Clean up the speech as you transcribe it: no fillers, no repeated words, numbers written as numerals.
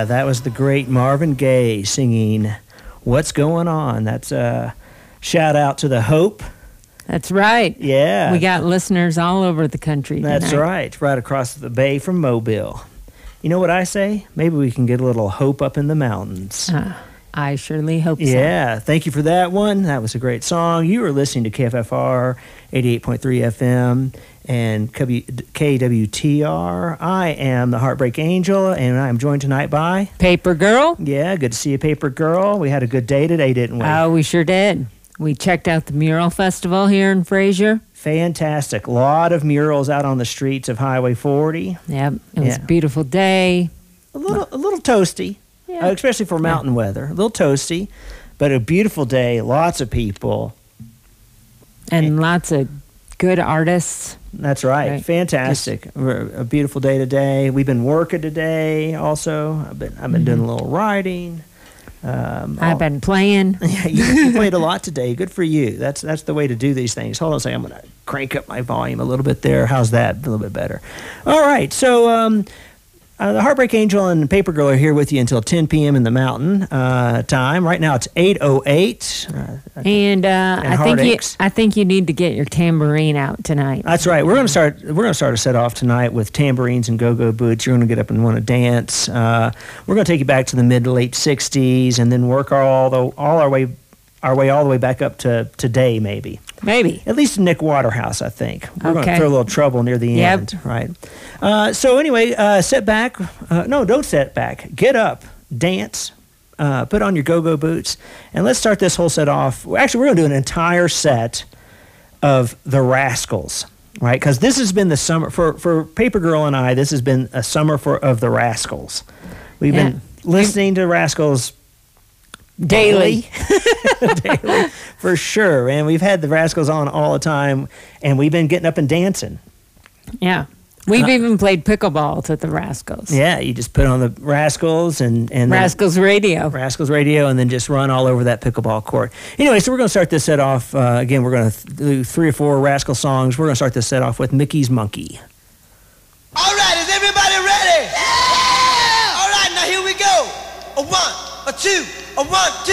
Yeah, that was the great Marvin Gaye singing What's Going On. That's a shout out to the Hope. That's right. Yeah. We got listeners all over the country tonight. That's right across the bay from Mobile. You know what I say? Maybe we can get a little hope up in the mountains. I surely hope so. Yeah, thank you for that one. That was a great song. You were listening to KFFR 88.3 FM and KWTR. I am the Heartbreak Angel, and I'm joined tonight by... Paper Girl. Yeah, good to see you, Paper Girl. We had a good day today, didn't we? Oh, we sure did. We checked out the Mural Festival here in Fraser. Fantastic. A lot of murals out on the streets of Highway 40. Yep, it was a beautiful day. A little toasty. Yeah. Especially for mountain weather. A little toasty, but a beautiful day. Lots of people. And lots of good artists. That's right. Fantastic. A beautiful day today. We've been working today also. I've been doing a little writing. I've been playing. Yeah, you played a lot today. Good for you. That's the way to do these things. Hold on a second. I'm going to crank up my volume a little bit there. How's that? A little bit better. All right. So... the Heartbreak Angel and Paper Girl are here with you until 10 p.m. in the mountain time. Right now it's 8:08. And I think you need to get your tambourine out tonight. That's right. We're going to start a set off tonight with tambourines and go-go boots. You're going to get up and want to dance. We're going to take you back to the mid to late 60s and then work our way all the way back up to today, maybe. Maybe. At least Nick Waterhouse, I think. We're going to throw a little trouble near the end, right? So anyway, sit back. No, don't sit back. Get up, dance, put on your go-go boots, and let's start this whole set off. Actually, we're going to do an entire set of the Rascals, right? Because this has been the summer, for Paper Girl and I, this has been a summer of the Rascals. We've been listening to Rascals daily for sure, and we've had the Rascals on all the time, and we've been getting up and dancing. Yeah, we've even played pickleball to the Rascals. Yeah, you just put on the Rascals and Rascals radio, and then just run all over that pickleball court. Anyway, so we're going to start this set off again. We're going to do 3 or 4 Rascal songs. We're going to start this set off with Mickey's Monkey. All right, is everybody ready? Yeah! All right, now here we go. A 1, a 2, a 1, 2.